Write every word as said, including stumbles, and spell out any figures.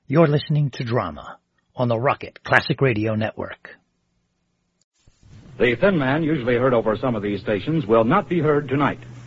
You're listening to Drama on the Rocket Classic Radio Network. The Thin Man, usually heard over some of these stations, will not be heard tonight.